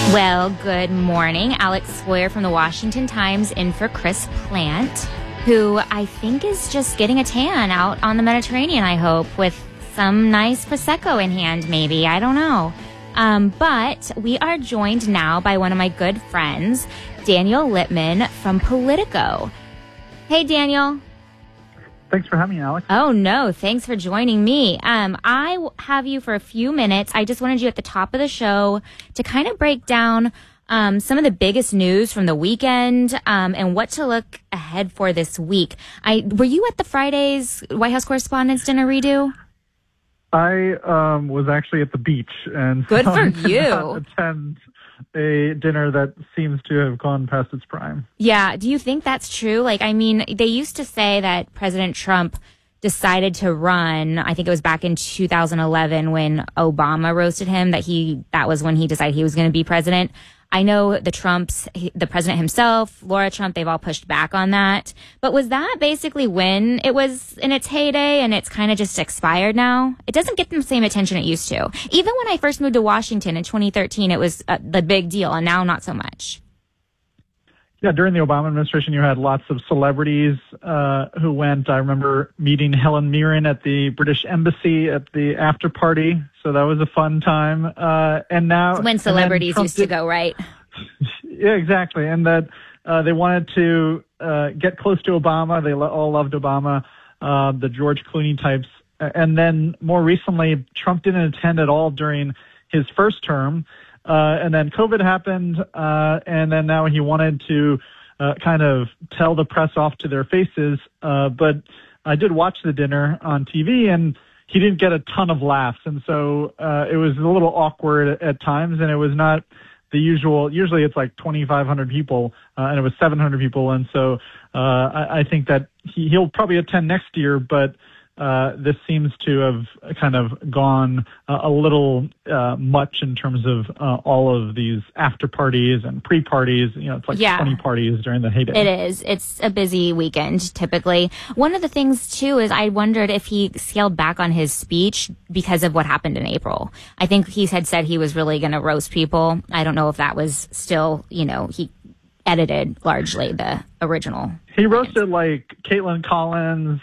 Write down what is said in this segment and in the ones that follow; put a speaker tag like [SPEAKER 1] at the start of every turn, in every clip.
[SPEAKER 1] Well, good morning. Alex Sawyer from the Washington Times in for Chris Plant, who I think is just getting a tan out on the Mediterranean, I hope, with some nice Prosecco in hand, maybe. I don't know. But we are joined now by one of my good friends, Daniel Littman from Politico. Hey, Daniel.
[SPEAKER 2] Thanks for having me, Alex.
[SPEAKER 1] Oh, no. Thanks for joining me. I have you for a few minutes. I just wanted you at the top of the show to kind of break down some of the biggest news from the weekend and what to look ahead for this week. Were you at the Friday's White House Correspondents' Dinner redo?
[SPEAKER 2] I was actually at the beach, and
[SPEAKER 1] good
[SPEAKER 2] so
[SPEAKER 1] for
[SPEAKER 2] I did
[SPEAKER 1] you.
[SPEAKER 2] not attend a dinner that seems to have gone past its prime.
[SPEAKER 1] Yeah. Do you think that's true? Like, I mean, they used to say that President Trump decided to run. I think it was back in 2011 when Obama roasted him, that was when he decided he was going to be president. I know the president himself, Laura Trump, they've all pushed back on that. But was that basically when it was in its heyday and it's kind of just expired now? It doesn't get the same attention it used to. Even when I first moved to Washington in 2013, it was the big deal, and now not so much.
[SPEAKER 2] Yeah, during the Obama administration, you had lots of celebrities who went. I remember meeting Helen Mirren at the British Embassy at the after party. So that was a fun time. And now
[SPEAKER 1] it's when celebrities used to go, right?
[SPEAKER 2] Yeah, exactly. And that they wanted to get close to Obama. They all loved Obama, the George Clooney types. And then more recently, Trump didn't attend at all during his first term. And then COVID happened, and then now he wanted to kind of tell the press off to their faces. But I did watch the dinner on TV, and he didn't get a ton of laughs. And so it was a little awkward at times, and it was not the usual. Usually it's like 2,500 people, and it was 700 people. And so I think that he'll probably attend next year, but this seems to have kind of gone a little much in terms of all of these after parties and pre-parties. You know, it's like 20 parties during the heyday.
[SPEAKER 1] It is. It's a busy weekend, typically. One of the things, too, is I wondered if he scaled back on his speech because of what happened in April. I think he had said he was really going to roast people. I don't know if that was still, he edited largely the original.
[SPEAKER 2] He roasted like Caitlin Collins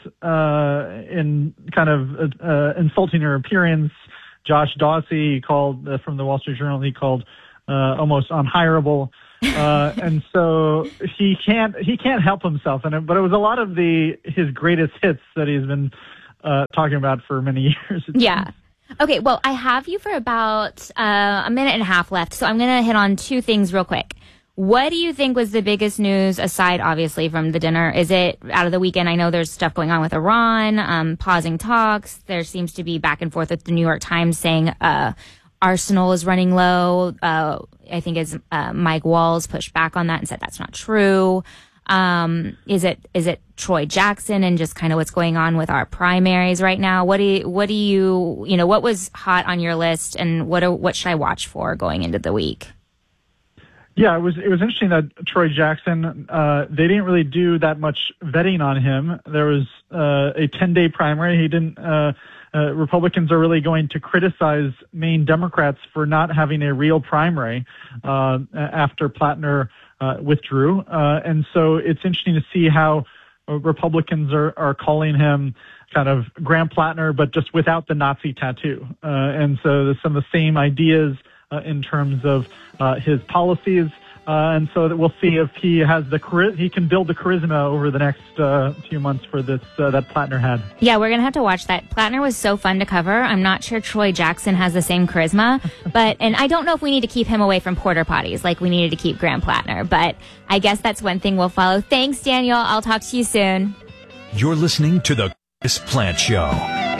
[SPEAKER 2] in kind of insulting her appearance. Josh Dawsey, he called from the Wall Street Journal, he called almost unhireable. And so he can't help himself. But it was a lot of his greatest hits that he's been talking about for many years.
[SPEAKER 1] Yeah. Okay, well, I have you for about a minute and a half left, so I'm going to hit on two things real quick. What do you think was the biggest news, aside, obviously, from the dinner? Is it out of the weekend? I know there's stuff going on with Iran, pausing talks. There seems to be back and forth with the New York Times saying arsenal is running low. I think Mike Walls pushed back on that and said that's not true. Is it Troy Jackson and just kind of what's going on with our primaries right now? What was hot on your list, and what should I watch for going into the week?
[SPEAKER 2] Yeah, it was interesting that Troy Jackson, they didn't really do that much vetting on him. There was a 10-day primary. Republicans are really going to criticize Maine Democrats for not having a real primary after Plattner withdrew. And so it's interesting to see how Republicans are calling him kind of Graham Plattner, but just without the Nazi tattoo. And so there's some of the same ideas in terms of his policies, and so that we'll see if he has he can build the charisma over the next few months for this that Plattner had.
[SPEAKER 1] Yeah, we're gonna have to watch that. Plattner was so fun to cover. I'm not sure Troy Jackson has the same charisma, and I don't know if we need to keep him away from porta potties like we needed to keep Graham Plattner. But I guess that's one thing we'll follow. Thanks, Daniel. I'll talk to you soon.
[SPEAKER 3] You're listening to the Chris Plant Show.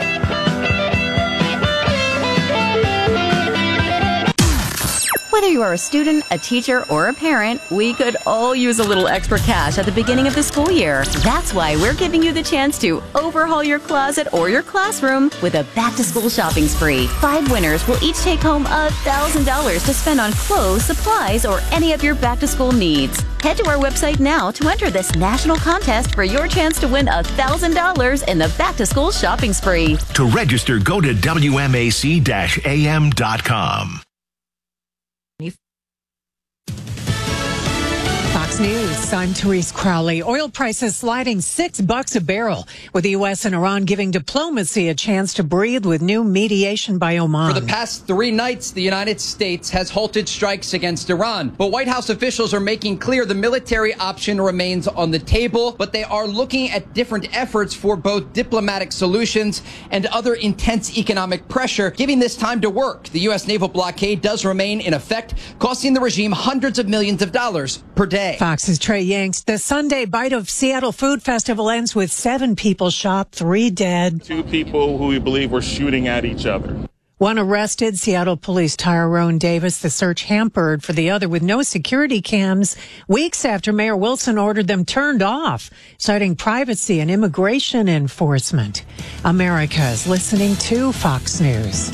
[SPEAKER 4] Whether you are a student, a teacher, or a parent, we could all use a little extra cash at the beginning of the school year. That's why we're giving you the chance to overhaul your closet or your classroom with a back-to-school shopping spree. 5 winners will each take home $1,000 to spend on clothes, supplies, or any of your back-to-school needs. Head to our website now to enter this national contest for your chance to win $1,000 in the back-to-school shopping spree.
[SPEAKER 3] To register, go to WMAC-AM.com.
[SPEAKER 5] News, I'm Therese Crowley. Oil prices sliding $6 a barrel, with the U.S. and Iran giving diplomacy a chance to breathe with new mediation by Oman.
[SPEAKER 6] For the past 3 nights, the United States has halted strikes against Iran. But White House officials are making clear the military option remains on the table, but they are looking at different efforts for both diplomatic solutions and other intense economic pressure, giving this time to work. The U.S. naval blockade does remain in effect, costing the regime hundreds of millions of dollars per day.
[SPEAKER 5] Fox's Trey Yanks. The Sunday Bite of Seattle Food Festival ends with 7 people shot, 3 dead.
[SPEAKER 7] 2 people who we believe were shooting at each other.
[SPEAKER 5] 1 arrested, Seattle Police Tyrone Davis. The search hampered for the other with no security cams weeks after Mayor Wilson ordered them turned off, citing privacy and immigration enforcement. America is listening to Fox News.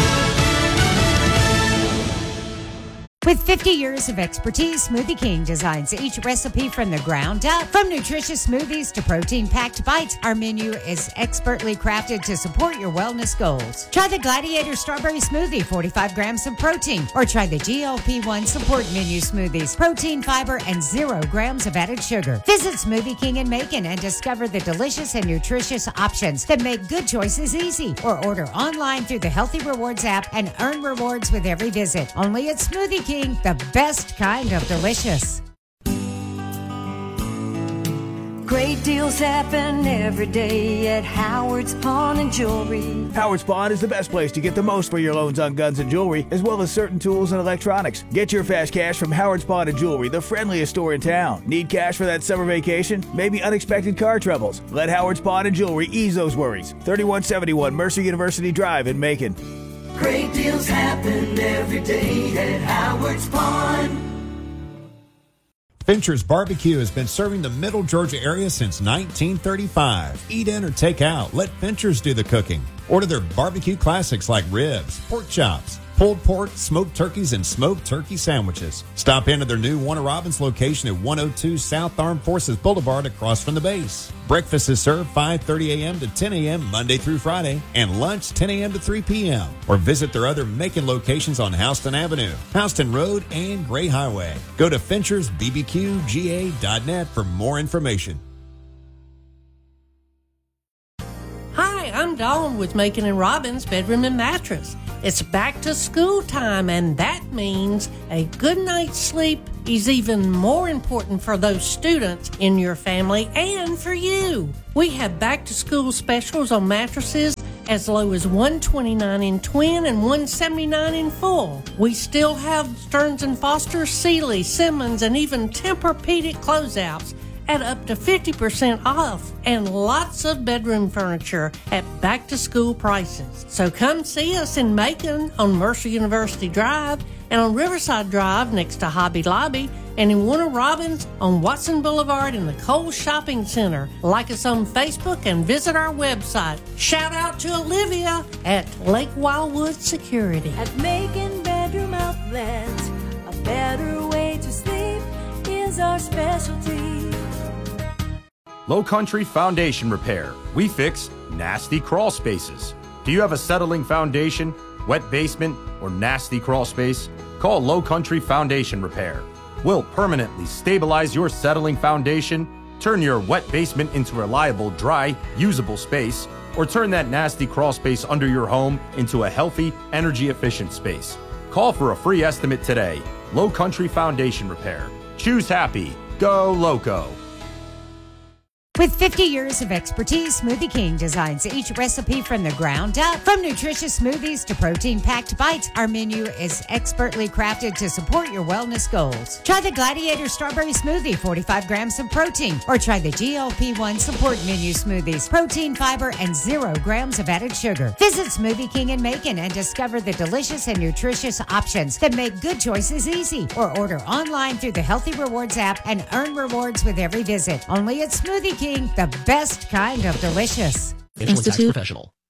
[SPEAKER 8] With 50 years of expertise, Smoothie King designs each recipe from the ground up. From nutritious smoothies to protein-packed bites, our menu is expertly crafted to support your wellness goals. Try the Gladiator Strawberry Smoothie, 45 grams of protein, or try the GLP-1 Support Menu Smoothies, protein, fiber, and 0 grams of added sugar. Visit Smoothie King in Macon and discover the delicious and nutritious options that make good choices easy. Or order online through the Healthy Rewards app and earn rewards with every visit. Only at Smoothie King. The best kind of delicious.
[SPEAKER 9] Great deals happen every day at Howard's Pawn and Jewelry.
[SPEAKER 10] Howard's Pawn is the best place to get the most for your loans on guns and jewelry, as well as certain tools and electronics. Get your fast cash from Howard's Pawn and Jewelry, the friendliest store in town. Need cash for that summer vacation? Maybe unexpected car troubles? Let Howard's Pawn and Jewelry ease those worries. 3171 Mercer University Drive in Macon.
[SPEAKER 9] Great deals happen every day at Howard's Pawn.
[SPEAKER 11] Fincher's Barbecue has been serving the Middle Georgia area since 1935. Eat in or take out. Let Fincher's do the cooking. Order their barbecue classics like ribs, pork chops, pulled pork, smoked turkeys, and smoked turkey sandwiches. Stop into their new Warner Robins location at 102 South Armed Forces Boulevard across from the base. Breakfast is served 5:30 a.m. to 10 a.m. Monday through Friday, and lunch 10 a.m. to 3 p.m. Or visit their other Macon locations on Houston Avenue, Houston Road, and Gray Highway. Go to FinchersBBQGA.net for more information.
[SPEAKER 12] Hi, I'm Dawn with Macon and Robbins Bedroom and Mattress. It's back to school time, and that means a good night's sleep is even more important for those students in your family and for you. We have back to school specials on mattresses as low as $129 in twin and $179 in full. We still have Stearns & Foster, Sealy, Simmons, and even Tempur-Pedic closeouts at up to 50% off, and lots of bedroom furniture at back-to-school prices. So come see us in Macon on Mercer University Drive and on Riverside Drive next to Hobby Lobby, and in Warner Robins on Watson Boulevard in the Kohl's Shopping Center. Like us on Facebook and visit our website. Shout out to Olivia at Lake Wildwood Security.
[SPEAKER 9] At Macon Bedroom Outlets, a better way to sleep is our specialty.
[SPEAKER 13] Low Country Foundation Repair. We fix nasty crawl spaces. Do you have a settling foundation, wet basement, or nasty crawl space? Call Low Country Foundation Repair. We'll permanently stabilize your settling foundation, turn your wet basement into a reliable, dry, usable space, or turn that nasty crawl space under your home into a healthy, energy-efficient space. Call for a free estimate today. Low Country Foundation Repair. Choose happy. Go Loco.
[SPEAKER 8] With 50 years of expertise, Smoothie King designs each recipe from the ground up. From nutritious smoothies to protein-packed bites, our menu is expertly crafted to support your wellness goals. Try the Gladiator Strawberry Smoothie, 45 grams of protein, or try the GLP-1 Support Menu Smoothies, protein, fiber, and 0 grams of added sugar. Visit Smoothie King in Macon and discover the delicious and nutritious options that make good choices easy. Or order online through the Healthy Rewards app and earn rewards with every visit. Only at Smoothie King, the best kind of delicious.
[SPEAKER 14] Institute Professional.